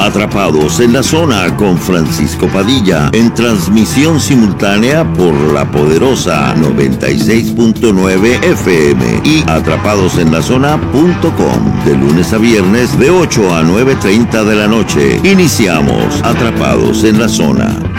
Atrapados en la Zona con Francisco Padilla, en transmisión simultánea por la poderosa 96.9 FM y atrapadosenlazona.com, de lunes a viernes de 8 a 9:30 de la noche. Iniciamos Atrapados en la Zona.